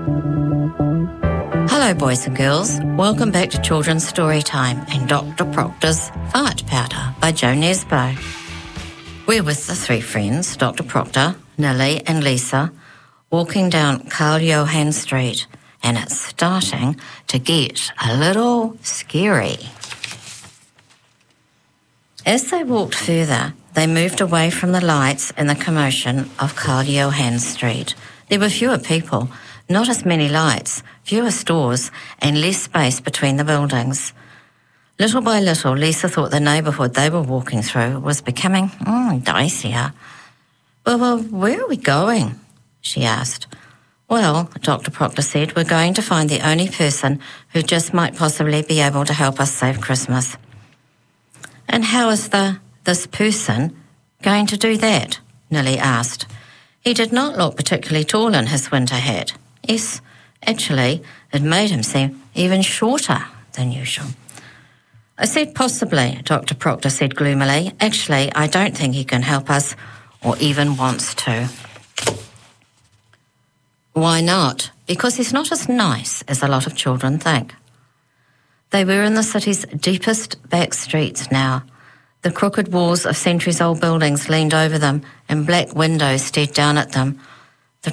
Hello, boys and girls. Welcome back to Children's Storytime and Dr. Proctor's Fart Powder by Jo Nesbo. We're with the three friends, Dr. Proctor, Nili and Lisa, walking down Carl Johan Street, and it's starting to get a little scary. As they walked further, they moved away from the lights and the commotion of Carl Johan Street. There were fewer people, not as many lights, fewer stores, and less space between the buildings. Little by little, Lisa thought the neighbourhood they were walking through was becoming dicier. Well, where are we going? She asked. Well, Dr. Proctor said, we're going to find the only person who just might possibly be able to help us save Christmas. And how is this person going to do that? Nili asked. He did not look particularly tall in his winter hat. Yes, actually, it made him seem even shorter than usual. I said possibly, Dr. Proctor said gloomily. Actually, I don't think he can help us or even wants to. Why not? Because he's not as nice as a lot of children think. They were in the city's deepest back streets now. The crooked walls of centuries-old buildings leaned over them, and black windows stared down at them,